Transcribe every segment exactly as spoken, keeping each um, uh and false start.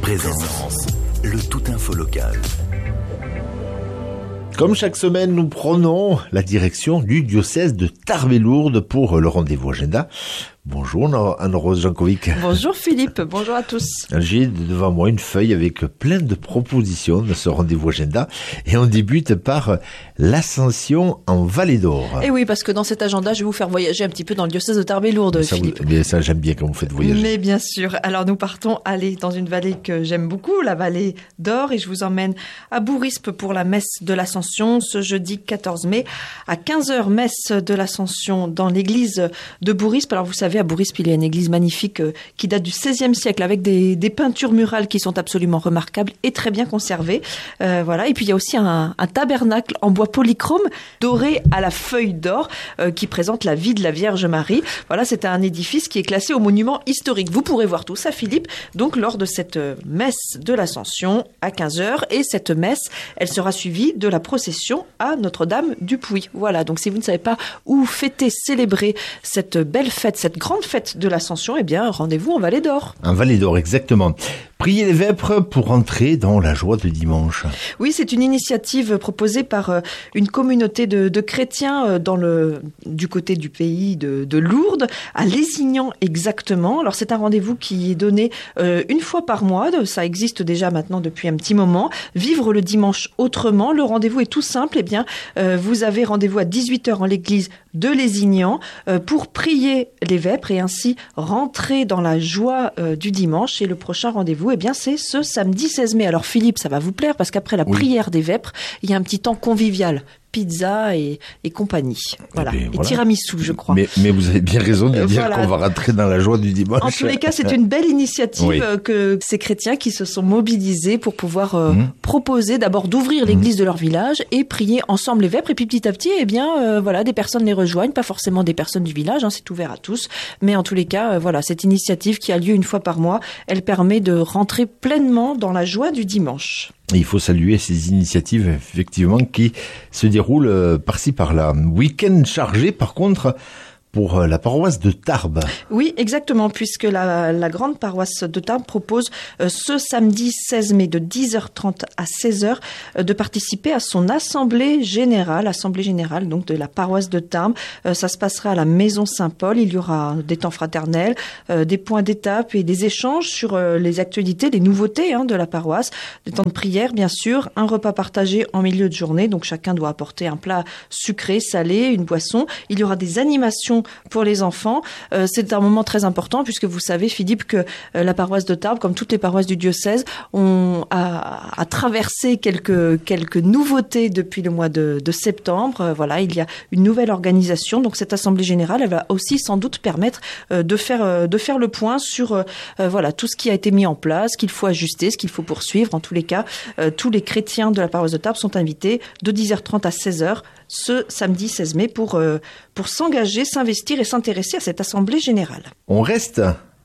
Présence, le tout info local. Comme chaque semaine, nous prenons la direction du diocèse de Tarbes-et-Lourdes pour le rendez-vous agenda. Bonjour Anne-Rose Jankovic. Bonjour Philippe, bonjour à tous. J'ai devant moi une feuille avec plein de propositions de ce rendez-vous agenda et on débute par l'Ascension en Vallée d'Or. Et oui, parce que dans cet agenda, je vais vous faire voyager un petit peu dans le diocèse de Tarbes-et-Lourdes, ça, Philippe. Vous, mais ça, j'aime bien quand vous faites voyager. Mais bien sûr. Alors nous partons aller dans une vallée que j'aime beaucoup, la Vallée d'Or, et je vous emmène à Bourrispe pour la messe de l'Ascension ce jeudi quatorze mai à quinze heures, messe de l'Ascension dans l'église de Bourrispe. Alors vous savez, à Bourrispe, il y a une église magnifique euh, qui date du seizième siècle avec des, des peintures murales qui sont absolument remarquables et très bien conservées. Euh, voilà. Et puis il y a aussi un, un tabernacle en bois polychrome doré à la feuille d'or euh, qui présente la vie de la Vierge Marie. Voilà, c'est un édifice qui est classé au monument historique. Vous pourrez voir tout ça, Philippe, donc lors de cette messe de l'Ascension à quinze heures. Et cette messe, elle sera suivie de la procession à Notre-Dame du Puy. Voilà, donc si vous ne savez pas où fêter, célébrer cette belle fête, cette grande fête de l'Ascension, eh bien, rendez-vous en Vallée d'Or. En Vallée d'Or, exactement. Prier les vêpres pour entrer dans la joie de dimanche. Oui, c'est une initiative proposée par euh, une communauté de, de chrétiens euh, dans le, du côté du pays de, de Lourdes, à Lézignan exactement. Alors c'est un rendez-vous qui est donné euh, une fois par mois, ça existe déjà maintenant depuis un petit moment. Vivre le dimanche autrement, le rendez-vous est tout simple. Eh bien, euh, vous avez rendez-vous à dix-huit heures en l'église de Lézignan euh, pour prier les vêpres et ainsi rentrer dans la joie euh, du dimanche. Et le prochain rendez-vous, eh bien, c'est ce samedi seize mai. Alors Philippe, ça va vous plaire parce qu'après la oui. prière des vêpres, il y a un petit temps convivial. Pizza et, et compagnie. Voilà. Et, bien, voilà. Et tiramisu, je crois. Mais, mais vous avez bien raison de dire voilà. qu'on va rentrer dans la joie du dimanche. En tous les cas, c'est une belle initiative oui. que ces chrétiens qui se sont mobilisés pour pouvoir euh, mmh. proposer d'abord d'ouvrir l'église mmh. de leur village et prier ensemble les vêpres. Et puis petit à petit, eh bien, euh, voilà, des personnes les rejoignent, pas forcément des personnes du village, hein, c'est ouvert à tous. Mais en tous les cas, euh, voilà, cette initiative qui a lieu une fois par mois, elle permet de rentrer pleinement dans la joie du dimanche. Et il faut saluer ces initiatives, effectivement, qui se déroulent par-ci, par-là. Week-end chargé, par contre, pour la paroisse de Tarbes. Oui, exactement, puisque la, la grande paroisse de Tarbes propose euh, ce samedi seize mai de dix heures trente à seize heures euh, de participer à son assemblée générale, assemblée générale donc de la paroisse de Tarbes. Euh, ça se passera à la Maison Saint-Paul. Il y aura des temps fraternels, euh, des points d'étape et des échanges sur euh, les actualités, les nouveautés hein, de la paroisse, des temps de prière bien sûr, un repas partagé en milieu de journée, donc chacun doit apporter un plat sucré, salé, une boisson. Il y aura des animations pour les enfants. Euh, c'est un moment très important puisque vous savez, Philippe, que euh, la paroisse de Tarbes, comme toutes les paroisses du diocèse, on a, a traversé quelques quelques nouveautés depuis le mois de, de septembre. Euh, voilà, il y a une nouvelle organisation. Donc cette assemblée générale, elle va aussi sans doute permettre euh, de faire euh, de faire le point sur euh, euh, voilà tout ce qui a été mis en place, ce qu'il faut ajuster, ce qu'il faut poursuivre. En tous les cas, euh, tous les chrétiens de la paroisse de Tarbes sont invités de dix heures trente à seize heures ce samedi seize mai pour euh, pour s'engager, s'investir et s'intéresser à cette assemblée générale. On reste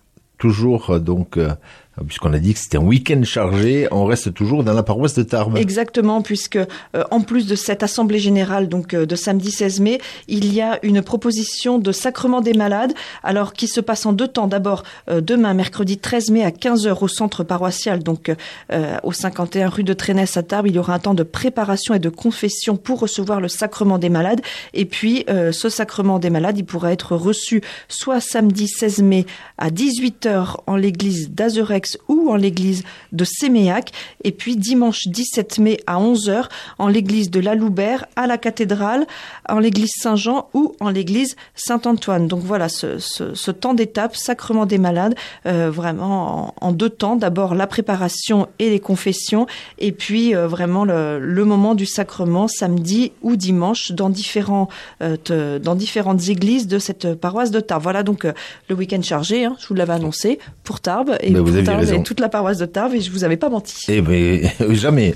toujours donc euh, puisqu'on a dit que c'était un week-end chargé, on reste toujours dans la paroisse de Tarbes. Exactement, puisque euh, en plus de cette assemblée générale donc euh, de samedi seize mai, il y a une proposition de sacrement des malades, alors qui se passe en deux temps. D'abord euh, demain, mercredi treize mai à quinze heures au centre paroissial, donc euh, au cinquante et un rue de Trénès à Tarbes, il y aura un temps de préparation et de confession pour recevoir le sacrement des malades. Et puis euh, ce sacrement des malades, il pourra être reçu soit samedi seize mai à dix-huit heures en l'église d'Azerex ou en l'église de Séméac, et puis dimanche dix-sept mai à onze heures en l'église de la Loubert, à la cathédrale, en l'église Saint-Jean ou en l'église Saint-Antoine. Donc voilà, ce, ce, ce temps d'étape, sacrement des malades, euh, vraiment en, en deux temps. D'abord la préparation et les confessions, et puis euh, vraiment le, le moment du sacrement samedi ou dimanche dans différents euh, te, dans différentes églises de cette paroisse de Tarbes. Voilà donc euh, le week-end chargé, hein, je vous l'avais annoncé, pour Tarbes et ben pour Tarbes. Vous avez toute la paroisse de Tarbes et je vous avais pas menti. Eh ben, jamais.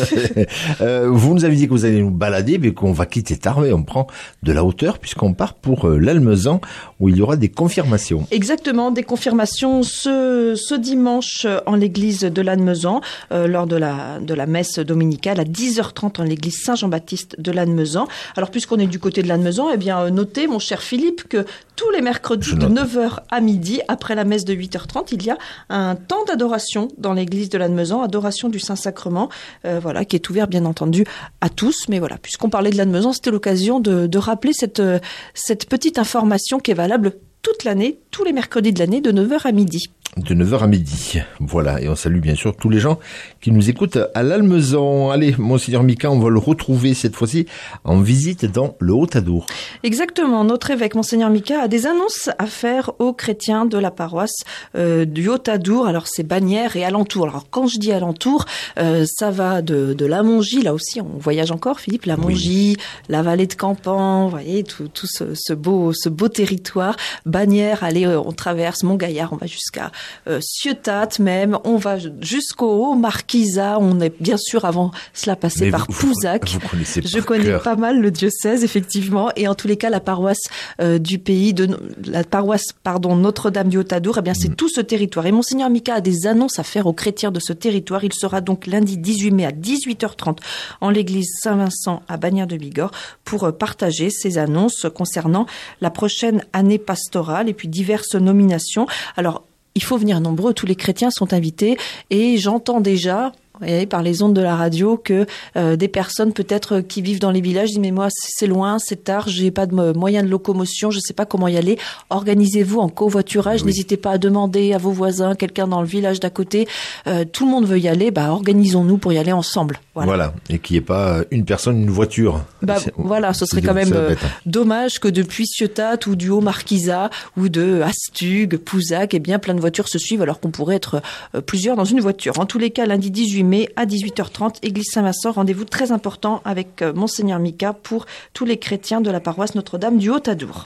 euh, vous nous avez dit que vous allez nous balader, mais qu'on va quitter Tarbes et on prend de la hauteur puisqu'on part pour euh, l'Almezan où il y aura des confirmations. Exactement, des confirmations ce, ce dimanche en l'église de l'Almezan euh, lors de la, de la messe dominicale à dix heures trente en l'église Saint-Jean-Baptiste de l'Almezan. Alors puisqu'on est du côté de l'Almezan, eh bien notez mon cher Philippe que tous les mercredis de neuf heures à midi, après la messe de huit heures trente, il y a un temps d'adoration dans l'église de Lannemezan, adoration du Saint-Sacrement, euh, voilà, qui est ouvert bien entendu à tous. Mais voilà, puisqu'on parlait de Lannemezan, c'était l'occasion de, de rappeler cette, cette petite information qui est valable toute l'année, tous les mercredis de l'année, de neuf heures à midi. De neuf heures à midi. Voilà. Et on salue bien sûr tous les gens qui nous écoutent à l'Almezan. Allez, Monseigneur Mika, on va le retrouver cette fois-ci en visite dans le Haut-Adour. Exactement. Notre évêque, Monseigneur Mika, a des annonces à faire aux chrétiens de la paroisse euh, du Haut-Adour. Alors, c'est Bagnères et alentour. Alors, quand je dis alentour, euh, ça va de, de la Mongie. Là aussi, on voyage encore, Philippe. La Mongie, oui. La vallée de Campan. Vous voyez, tout, tout ce, ce beau, ce beau territoire. Bagnères, allez, on traverse Montgaillard, on va jusqu'à Euh, Ciotat même, on va jusqu'au haut Marquisat, on est bien sûr avant cela passé Mais par vous, Pouzac. Vous, vous connaissez Je connais cœur. pas mal le diocèse effectivement, et en tous les cas la paroisse euh, du pays de la paroisse pardon Notre-Dame du Haut-Adour, eh bien c'est mmh. tout ce territoire. Et Monseigneur Mika a des annonces à faire aux chrétiens de ce territoire. Il sera donc lundi dix-huit mai à dix-huit heures trente en l'église Saint-Vincent à Bagnères de Bigorre pour euh, partager ces annonces concernant la prochaine année pastorale et puis diverses nominations. Alors il faut venir nombreux, tous les chrétiens sont invités et j'entends déjà, et par les ondes de la radio, que euh, des personnes peut-être qui vivent dans les villages disent mais moi c'est loin, c'est tard, j'ai pas de moyens de locomotion, je sais pas comment y aller. Organisez-vous en covoiturage, oui. N'hésitez pas à demander à vos voisins, quelqu'un dans le village d'à côté. Euh, tout le monde veut y aller, bah organisons-nous pour y aller ensemble. Voilà, voilà. Et qu'il n'y ait pas une personne, une voiture. Bah c'est, voilà, ce serait quand même euh, dommage que depuis Ciotat ou du Haut-Marquisat ou de Astugue, Pouzac, eh bien plein de voitures se suivent alors qu'on pourrait être euh, plusieurs dans une voiture. En tous les cas, lundi dix-huit mai à dix-huit heures trente, église Saint-Vincent, rendez-vous très important avec euh, Monseigneur Mika pour tous les chrétiens de la paroisse Notre-Dame du Haut-Adour.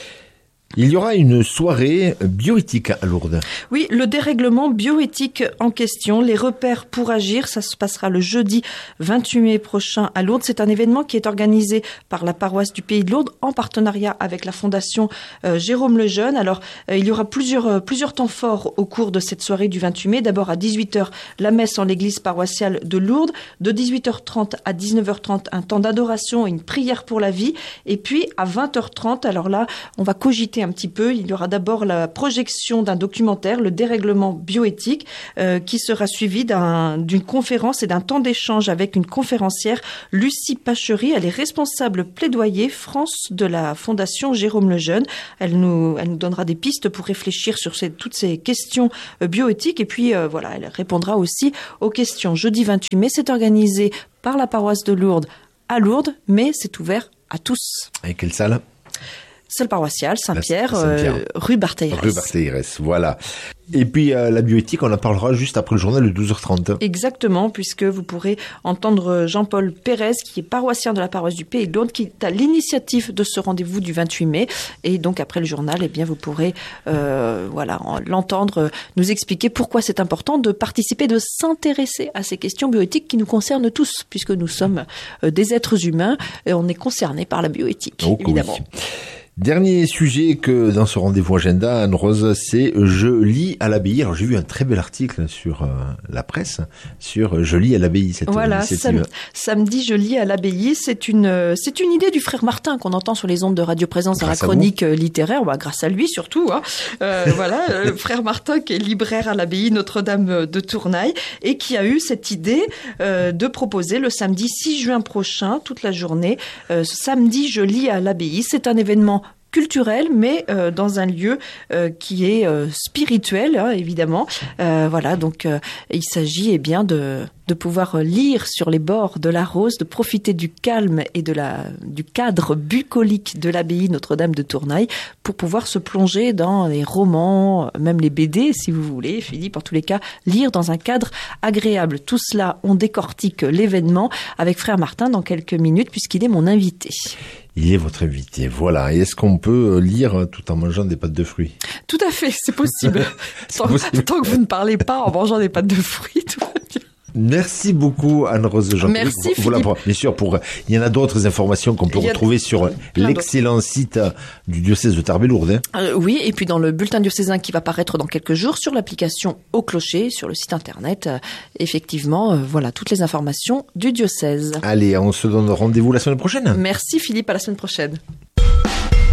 Il y aura une soirée bioéthique à Lourdes. Oui, le dérèglement bioéthique en question, les repères pour agir, ça se passera le jeudi vingt-huit mai prochain à Lourdes. C'est un événement qui est organisé par la paroisse du Pays de Lourdes en partenariat avec la fondation euh, Jérôme Lejeune. Alors, euh, il y aura plusieurs, euh, plusieurs temps forts au cours de cette soirée du vingt-huit mai. D'abord à dix-huit heures, la messe en l'église paroissiale de Lourdes. De dix-huit heures trente à dix-neuf heures trente, un temps d'adoration et une prière pour la vie. Et puis à vingt heures trente, alors là, on va cogiter un petit peu. Il y aura d'abord la projection d'un documentaire, le dérèglement bioéthique, euh, qui sera suivi d'un, d'une conférence et d'un temps d'échange avec une conférencière, Lucie Pachery. Elle est responsable plaidoyer France de la Fondation Jérôme Lejeune. Elle nous, elle nous donnera des pistes pour réfléchir sur ces, toutes ces questions euh, bioéthiques. Et puis euh, voilà, elle répondra aussi aux questions. Jeudi vingt-huit mai, c'est organisé par la paroisse de Lourdes à Lourdes, mais c'est ouvert à tous. Et quelle salle ? Salle paroissiale, Saint-Pierre, Saint-Pierre. Euh, rue Barthéirès. Rue Barthéirès, voilà. Et puis euh, la bioéthique, on en parlera juste après le journal de douze heures trente. Exactement, puisque vous pourrez entendre Jean-Paul Pérez, qui est paroissien de la paroisse du Pays de Lourdes, qui est à l'initiative de ce rendez-vous du vingt-huit mai. Et donc après le journal, eh bien vous pourrez euh, voilà l'entendre nous expliquer pourquoi c'est important de participer, de s'intéresser à ces questions bioéthiques qui nous concernent tous, puisque nous sommes euh, des êtres humains et on est concernés par la bioéthique, oh, évidemment. Oui. Dernier sujet que dans ce rendez-vous agenda, Anne-Rose, c'est Je lis à l'abbaye. Alors j'ai vu un très bel article sur euh, la presse sur Je lis à l'abbaye. Cette voilà, sam- samedi Je lis à l'abbaye, c'est une c'est une idée du frère Martin qu'on entend sur les ondes de Radio Présence dans la chronique littéraire. Bah, grâce à lui surtout. Hein. Euh, voilà, le frère Martin qui est libraire à l'abbaye Notre-Dame de Tournaille et qui a eu cette idée euh, de proposer le samedi six juin prochain, toute la journée, euh, samedi Je lis à l'abbaye. C'est un événement culturel, mais euh, dans un lieu euh, qui est euh, spirituel, hein, évidemment. Euh, voilà, donc euh, il s'agit eh bien de de pouvoir lire sur les bords de la Rose, de profiter du calme et de la du cadre bucolique de l'abbaye Notre-Dame de Tournaille pour pouvoir se plonger dans les romans, même les B D, si vous voulez, Philippe. En tous les cas, lire dans un cadre agréable. Tout cela, on décortique l'événement avec frère Martin dans quelques minutes, puisqu'il est mon invité. Il est votre invité, voilà. Et est-ce qu'on peut lire tout en mangeant des pâtes de fruits ? Tout à fait, c'est possible. c'est tant, possible. Tant que vous ne parlez pas en mangeant des pâtes de fruits, tout va bien. Merci beaucoup Anne-Rose Jean. Merci voilà, Philippe. Bien sûr, pour il y en a d'autres informations qu'on peut retrouver sur l'excellent d'autres. site du diocèse de Tarbes-Lourdes. Hein. Euh, oui, et puis dans le bulletin diocésain qui va paraître dans quelques jours sur l'application Au Clocher, sur le site internet. Euh, effectivement, euh, voilà toutes les informations du diocèse. Allez, on se donne rendez-vous la semaine prochaine. Merci Philippe, à la semaine prochaine.